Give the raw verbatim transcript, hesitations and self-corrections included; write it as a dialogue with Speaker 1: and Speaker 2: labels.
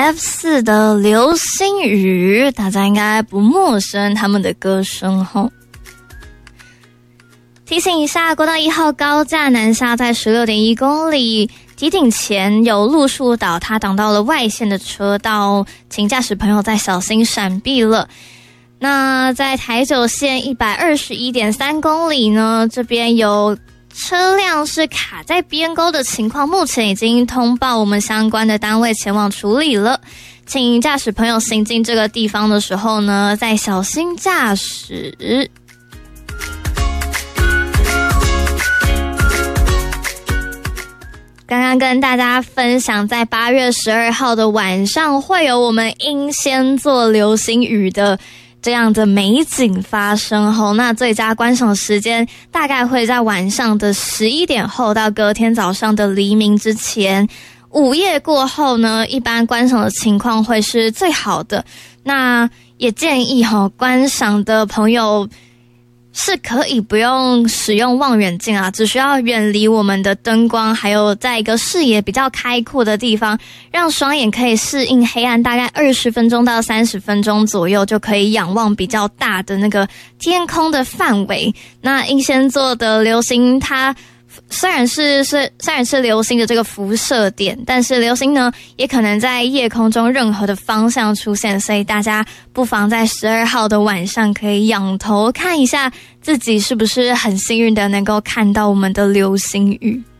Speaker 1: F 四的流星雨，大家应该不陌生他们的歌声吼。提醒一下，国道一号高架南下在 十六点一公里，堤顶前有路树倒塌，挡到了外线的车道，请驾驶朋友再小心闪避了。那在台九线 一百二十一点三公里呢，这边有车辆是卡在边沟的情况，目前已经通报我们相关的单位前往处理了，请驾驶朋友行进这个地方的时候呢，再小心驾驶。刚刚跟大家分享，在八月十二号的晚上会有我们英仙座流星雨的这样的美景发生后，那最佳观赏时间大概会在晚上的十一点后到隔天早上的黎明之前。午夜过后呢，一般观赏的情况会是最好的。那也建议齁，观赏的朋友是可以不用使用望远镜啊，只需要远离我们的灯光，还有在一个视野比较开阔的地方，让双眼可以适应黑暗，大概二十分钟到三十分钟左右，就可以仰望比较大的那个天空的范围。那英仙座的流星它虽然是是虽然是流星的这个辐射点，但是流星呢也可能在夜空中任何的方向出现，所以大家不妨在十二号的晚上可以仰头看一下自己是不是很幸运的能够看到我们的流星雨。